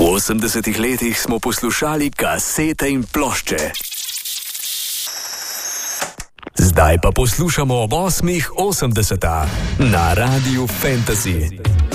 80 letih smo poslušali kasete in plošče. Zdaj pa poslušamo ob 8:80 na Radiu Fantasy.